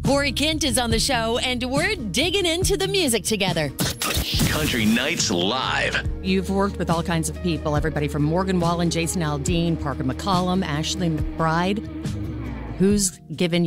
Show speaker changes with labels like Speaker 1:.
Speaker 1: Corey Kent is on the show, and we're digging into the music together.
Speaker 2: Country Nights Live.
Speaker 1: You've worked with all kinds of people, everybody from Morgan Wallen, Jason Aldean, Parker McCollum, Ashley McBride. Who's given